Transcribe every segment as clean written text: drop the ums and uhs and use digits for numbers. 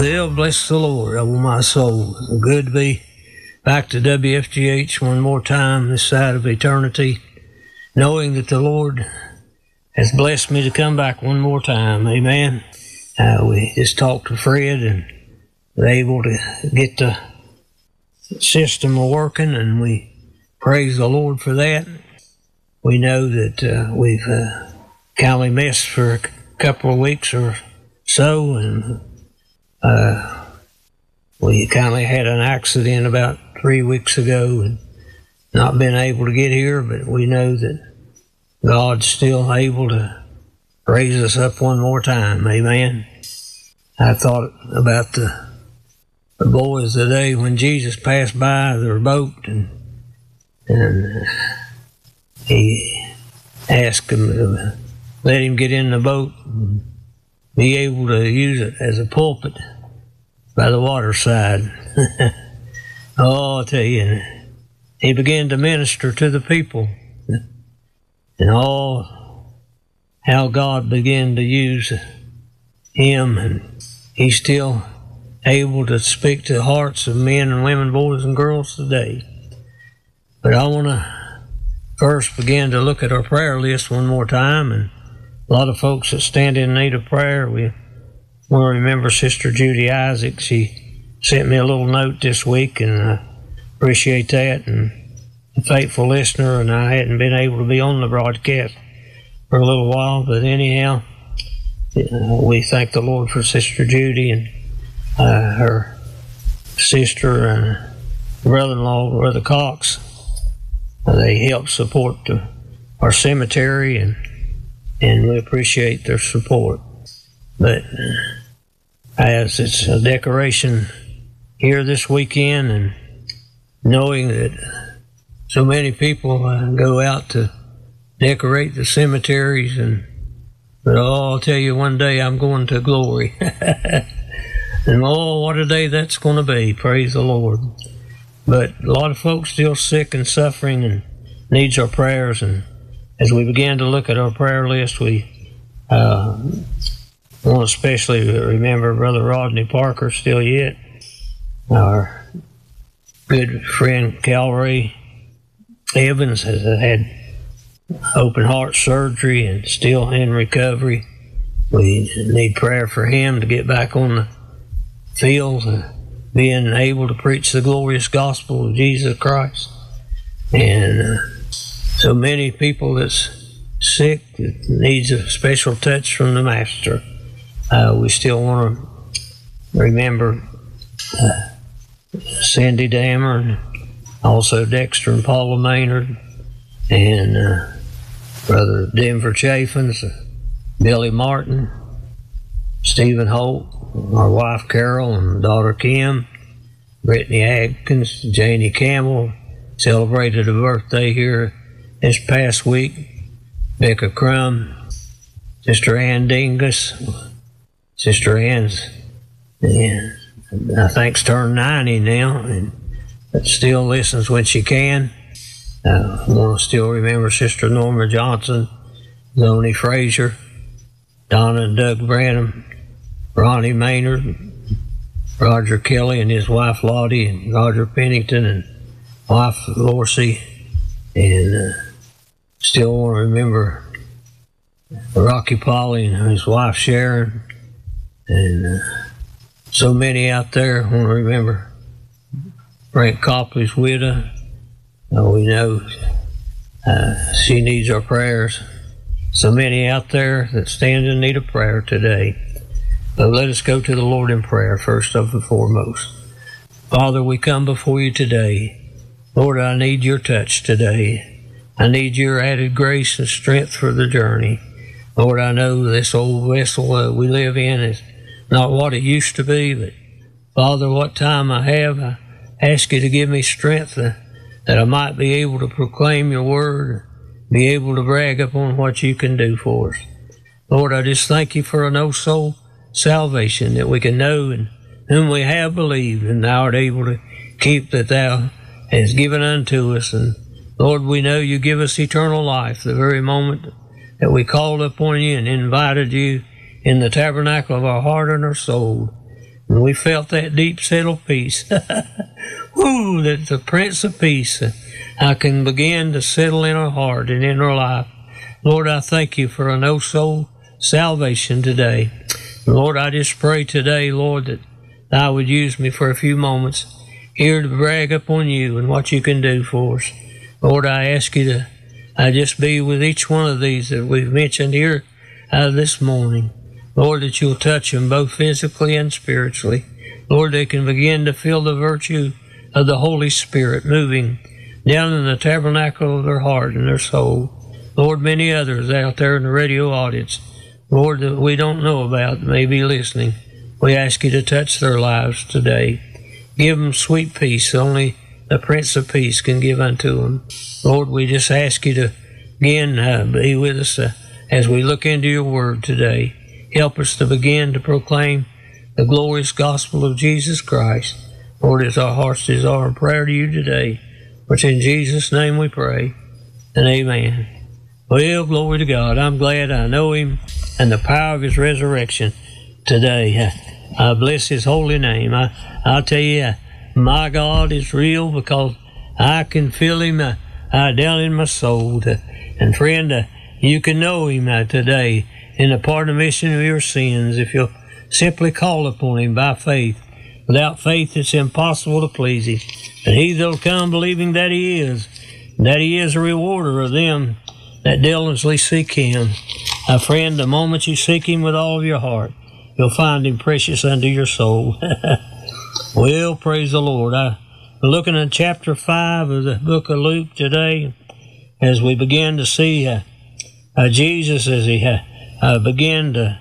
Well, bless the Lord, oh my soul. Good to be back to WFGH one more time this side of eternity, knowing that the Lord has blessed me to come back one more time. Amen. We just talked to Fred and were able to get the system working, and we praise the Lord for that. We know that we've kind of missed for a couple of weeks or so, and we kind of had an accident about 3 weeks ago and not been able to get here, but we know that God's still able to raise us up one more time. Amen. I thought about the boys today when Jesus passed by their boat, and he asked them to let him get in the boat and be able to use it as a pulpit by the waterside. Oh, I'll tell you, he began to minister to the people, and how God began to use him, and he's still able to speak to the hearts of men and women, boys and girls today. But I want to first begin to look at our prayer list one more time, and a lot of folks that stand in need of prayer. We want to remember Sister Judy Isaac. She sent me a little note this week, and I appreciate that, and a faithful listener, and I hadn't been able to be on the broadcast for a little while, but anyhow, we thank the Lord for Sister Judy and her sister and brother-in-law, Brother Cox. They help support our cemetery, and we appreciate their support. But as it's a decoration here this weekend, and knowing that so many people go out to decorate the cemeteries, but I'll tell you, one day I'm going to glory. And what a day that's going to be, praise the Lord. But a lot of folks still sick and suffering and needs our prayers, and as we begin to look at our prayer list, we want to especially remember Brother Rodney Parker still yet, our good friend Calvary Evans has had open heart surgery and still in recovery. We need prayer for him to get back on the field, being able to preach the glorious gospel of Jesus Christ. And so many people that's sick that needs a special touch from the Master. We still want to remember Cindy Dammer, and also Dexter and Paula Maynard, and Brother Denver Chaffins, Billy Martin, Stephen Holt, our wife Carol and daughter Kim, Brittany Adkins, Janie Campbell celebrated a birthday here this past week, Becca Crum, Sister Ann Dingus, Sister Ann's, and I think turned 90 now, but still listens when she can. I want to still remember Sister Norma Johnson, Zoni Frazier, Donna and Doug Branham, Ronnie Maynard, Roger Kelly and his wife Lottie, and Roger Pennington and wife Lorcy, and still want to remember Rocky Polly and his wife Sharon, and so many out there. I want to remember Frank Copley's widow. We know she needs our prayers. So many out there that stand in need of prayer today. But let us go to the Lord in prayer first of and foremost. Father, we come before you today. Lord, I need your touch today. I need your added grace and strength for the journey. Lord, I know this old vessel we live in is not what it used to be, but Father, what time I have, I ask you to give me strength that I might be able to proclaim your word, be able to brag upon what you can do for us. Lord, I just thank you for a no-soul salvation that we can know in whom we have believed, and thou art able to keep that thou hast given unto us. And Lord, we know you give us eternal life the very moment that we called upon you and invited you in the tabernacle of our heart and our soul. And we felt that deep settled peace. Woo, that the Prince of Peace can begin to settle in our heart and in our life. Lord, I thank you for a no-soul salvation today. Lord, I just pray today, Lord, that thou would use me for a few moments here to brag upon you and what you can do for us. Lord, I ask you to just be with each one of these that we've mentioned here this morning. Lord, that you'll touch them both physically and spiritually. Lord, they can begin to feel the virtue of the Holy Spirit moving down in the tabernacle of their heart and their soul. Lord, many others out there in the radio audience, Lord, that we don't know about may be listening. We ask you to touch their lives today. Give them sweet peace, only the Prince of Peace can give unto them. Lord, we just ask you to again be with us as we look into your word today. Help us to begin to proclaim the glorious gospel of Jesus Christ. Lord, it's our heart's desire and prayer to you today, which in Jesus' name we pray, and amen. Well, glory to God. I'm glad I know him and the power of his resurrection today. I bless his holy name. I'll tell you, my God is real because I can feel him down in my soul. And friend, you can know him today in the pardon of your sins if you'll simply call upon him by faith. Without faith, it's impossible to please him. But he that'll come believing that he is a rewarder of them that diligently seek him. Friend, the moment you seek him with all of your heart, you'll find him precious unto your soul. Well, praise the Lord. We're looking at chapter 5 of the book of Luke today as we begin to see Jesus as he began to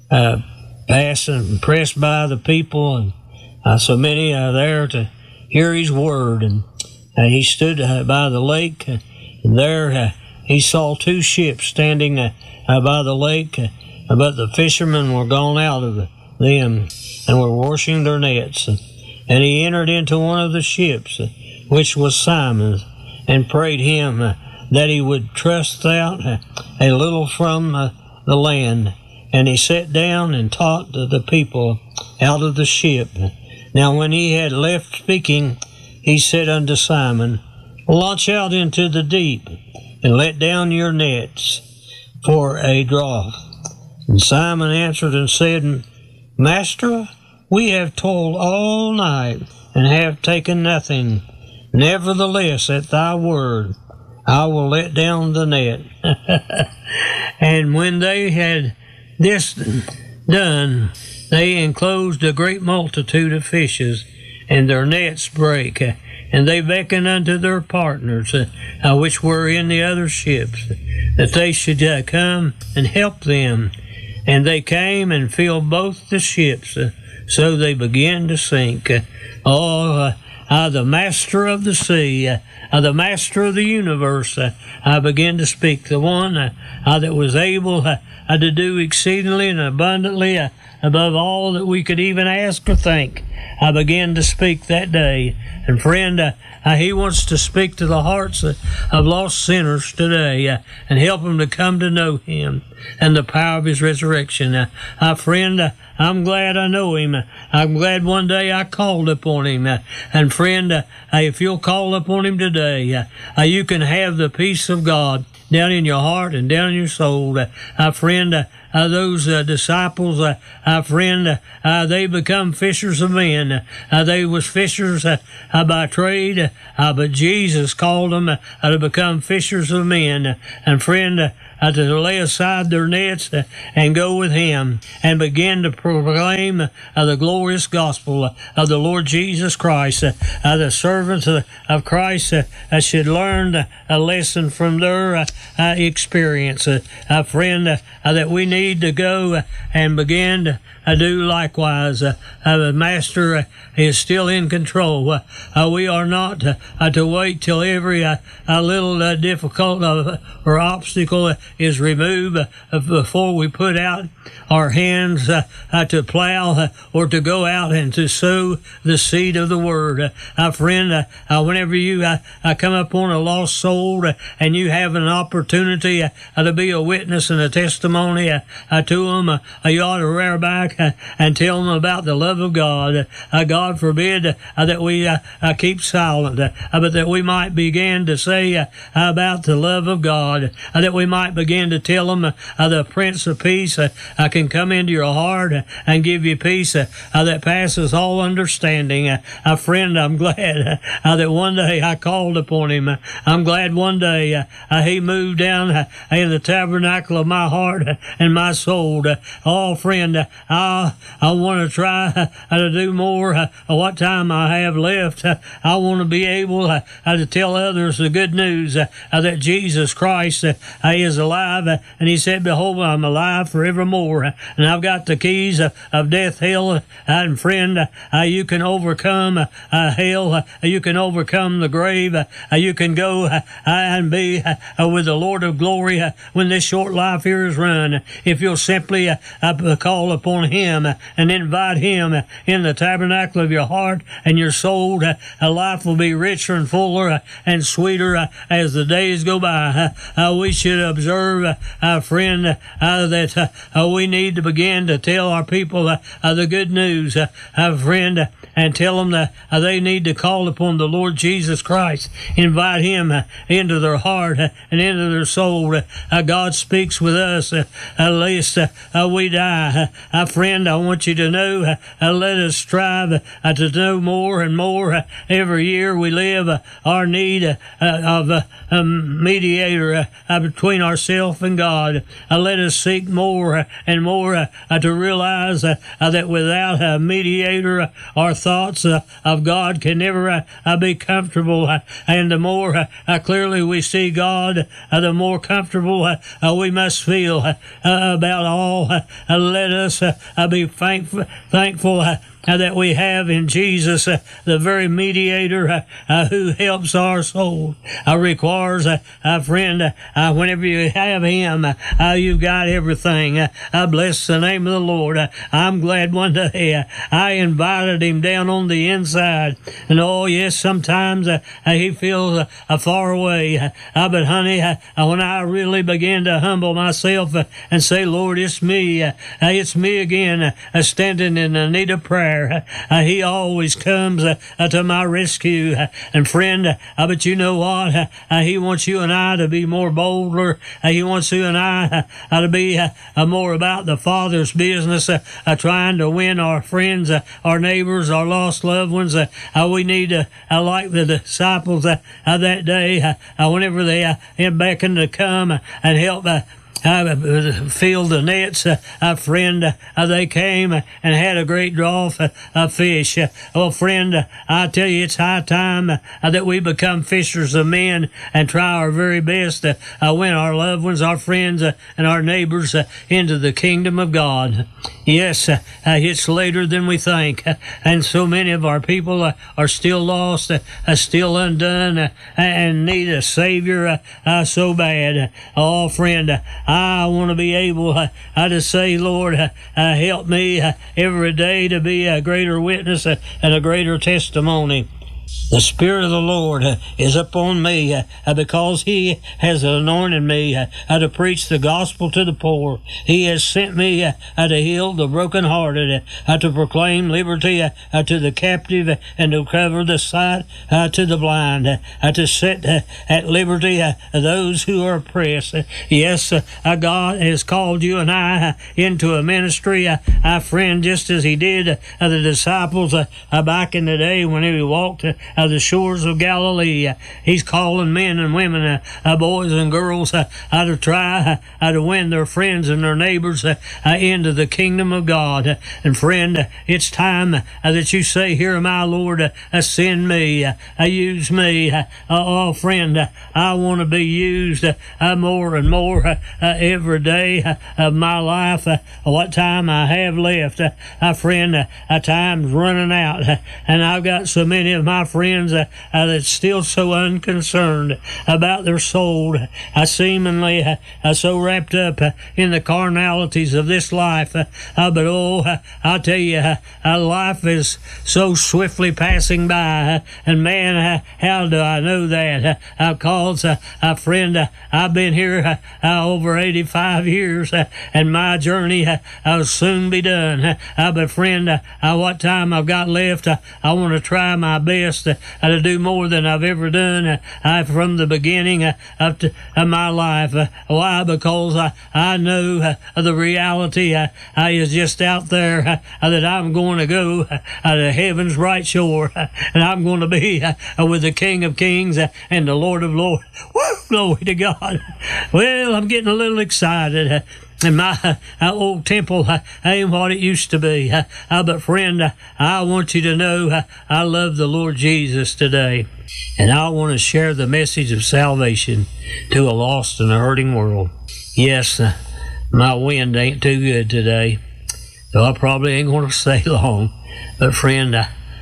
pass and press by the people, and so many are there to hear his word. And he stood by the lake, and there he saw two ships standing by the lake, but the fishermen were gone out of them and were washing their nets. And he entered into one of the ships, which was Simon's, and prayed him that he would thrust out a little from the land. And he sat down and taught the people out of the ship. Now when he had left speaking, he said unto Simon, Launch out into the deep, and let down your nets for a draught. And Simon answered and said, Master, we have toiled all night, and have taken nothing. Nevertheless, at thy word, I will let down the net. And when they had this done, they enclosed a great multitude of fishes, and their nets brake. And they beckoned unto their partners, which were in the other ships, that they should come and help them. And they came and filled both the ships, so they began to sink. The master of the sea, the master of the universe, I began to speak, the one that was able to do exceedingly and abundantly above all that we could even ask or think. I began to speak that day. And friend, he wants to speak to the hearts of lost sinners today and help them to come to know him and the power of his resurrection. Friend, I'm glad I know him. I'm glad one day I called upon him. And friend, if you'll call upon him today, you can have the peace of God down in your heart and down in your soul. Friend, those disciples, friend, they become fishers of men. They was fishers by trade, but Jesus called them to become fishers of men. And friend, to lay aside their nets and go with him and begin to proclaim the glorious gospel of the Lord Jesus Christ. The servants of Christ should learn a lesson from their experience. Friend, that we need to go and begin to do likewise. The Master is still in control. We are not to wait till every little difficult or obstacle is removed before we put out our hands to plow or to go out and to sow the seed of the word. Friend, whenever you come upon a lost soul and you have an opportunity to be a witness and a testimony to them, you ought to rear back back and tell them about the love of God. God forbid that we keep silent, but that we might begin to say about the love of God, that we might begin to tell them the Prince of Peace can come into your heart and give you peace that passes all understanding. Friend, I'm glad that one day I called upon him. I'm glad one day he moved down in the tabernacle of my heart and my soul. Oh, friend, I want to try to do more what time I have left. I want to be able to tell others the good news that Jesus Christ is alive, and he said, behold, I'm alive forevermore, and I've got the keys of death, hell, and friend, you can overcome hell, you can overcome the grave, you can go and be with the Lord of glory when this short life here is run, if you'll simply call upon him and invite him in the tabernacle of your heart and your soul. Life will be richer and fuller and sweeter as the days go by. We should observe, friend, that we need to begin to tell our people the good news, friend, and tell them that they need to call upon the Lord Jesus Christ, invite him into their heart and into their soul. God speaks with us lest we die. Friend, I want you to know, let us strive to know more and more. Every year we live our need of a mediator between ourselves and God. Let us seek more and more to realize that without a mediator, our thoughts of God can never be comfortable. And the more clearly we see God, the more comfortable we must feel about all. Let us be thankful that we have in Jesus, the very mediator who helps our soul. Requires, friend, whenever you have him, you've got everything. Bless the name of the Lord. I'm glad one day I invited him down on the inside. And oh yes, sometimes he feels far away. But honey, when I really begin to humble myself and say, Lord, it's me again, standing in the need of prayer, he always comes to my rescue. And friend, but you know what? He wants you and I to be more bolder. He wants you and I to be more about the Father's business, trying to win our friends, our neighbors, our lost loved ones. We need to, like the disciples that day, whenever they beckoned to come and help fill the nets, friend, they came and had a great draw of fish. Well, friend, I tell you, it's high time that we become fishers of men and try our very best to win our loved ones, our friends, and our neighbors into the kingdom of God. Yes, it's later than we think, and so many of our people are still lost, still undone, and need a Savior so bad. Oh, friend, I want to be able to say, Lord, help me every day to be a greater witness and a greater testimony. The Spirit of the Lord is upon me because he has anointed me to preach the gospel to the poor. He has sent me to heal the brokenhearted, to proclaim liberty to the captive, and to cover the sight to the blind, to set at liberty those who are oppressed. Yes, God has called you and I into a ministry, friend, just as he did the disciples back in the day when he walked the shores of Galilee. He's calling men and women, boys and girls, to try to win their friends and their neighbors into the kingdom of God. And friend, it's time that you say, here am I, Lord, send me, use me. Oh, friend, I want to be used more and more every day of my life. What time I have left, friend, time's running out, and I've got so many of my my friends that's still so unconcerned about their soul, seemingly so wrapped up in the carnalities of this life. But I tell you, life is so swiftly passing by, and man, how do I know that? Because, friend, I've been here over 85 years, and my journey will soon be done. But friend, what time I've got left, I want to try my best to do more than I've ever done from the beginning of my life. Why? Because I know the reality is just out there that I'm going to go to heaven's right shore, and I'm going to be with the King of Kings and the Lord of Lords. Woo! Glory to God. Well, I'm getting a little excited. And my old temple ain't what it used to be. But friend, I want you to know I love the Lord Jesus today. And I want to share the message of salvation to a lost and a hurting world. Yes, my wind ain't too good today, so I probably ain't going to stay long. But friend,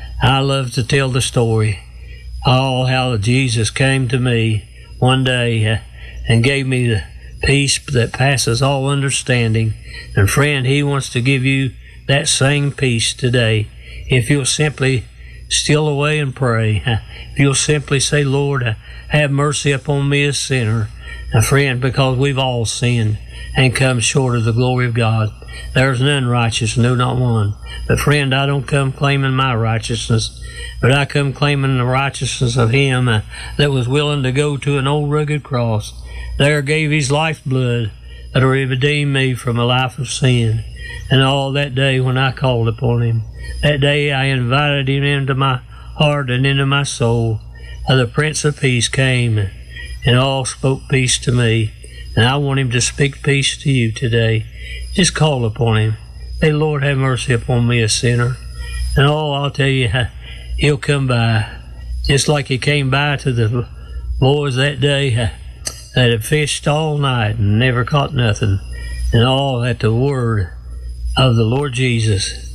I love to tell the story. Oh, how Jesus came to me one day and gave me the peace that passes all understanding. And friend, he wants to give you that same peace today if you'll simply steal away and pray. If you'll simply say, Lord, have mercy upon me, a sinner. And friend, because we've all sinned and come short of the glory of God. There's none righteous, no, not one. But friend, I don't come claiming my righteousness, but I come claiming the righteousness of him that was willing to go to an old rugged cross. There gave his lifeblood to redeem me from a life of sin. And all that day when I called upon him, that day I invited him into my heart and into my soul. The Prince of Peace came and all spoke peace to me. And I want him to speak peace to you today. Just call upon him. Say, Lord, have mercy upon me, a sinner. And I'll tell you, he'll come by. Just like he came by to the boys that day that had fished all night and never caught nothing. And all at the word of the Lord Jesus,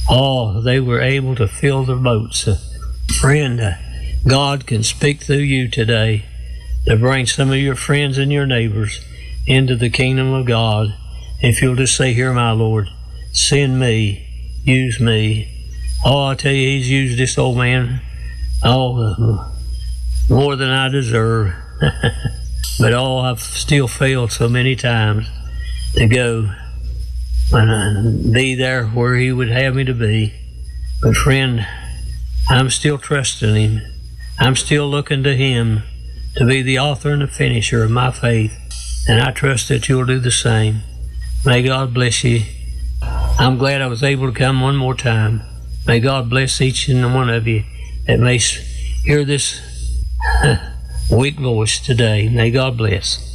they were able to fill their boats. Friend, God can speak through you today to bring some of your friends and your neighbors into the kingdom of God. If you'll just say, here, my Lord, send me, use me. I tell you, he's used this old man, more than I deserve. But I've still failed so many times to go and be there where he would have me to be. But friend, I'm still trusting him. I'm still looking to him to be the author and the finisher of my faith. And I trust that you'll do the same. May God bless you. I'm glad I was able to come one more time. May God bless each and one of you that may hear this weak voice today. May God bless.